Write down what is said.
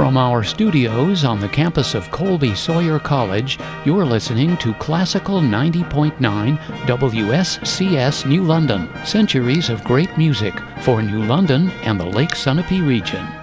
From our studios on the campus of Colby Sawyer College, you're listening to Classical 90.9 WSCS New London. Centuries of great music for New London and the Lake Sunapee region.